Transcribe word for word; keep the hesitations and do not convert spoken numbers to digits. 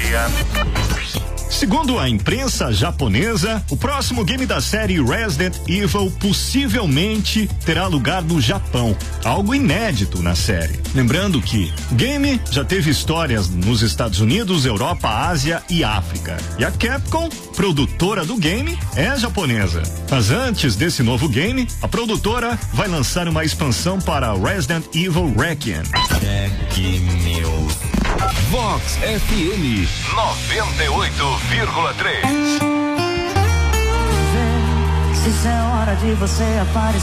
dia. Segundo a imprensa japonesa, o próximo game da série Resident Evil possivelmente terá lugar no Japão, algo inédito na série. Lembrando que o game já teve histórias nos Estados Unidos, Europa, Ásia e África. E a Capcom, produtora do game, é japonesa. Mas antes desse novo game, a produtora vai lançar uma expansão para Resident Evil Requiem. Tech News. Vox F M noventa e oito vírgula três. Se é hora de você aparecer.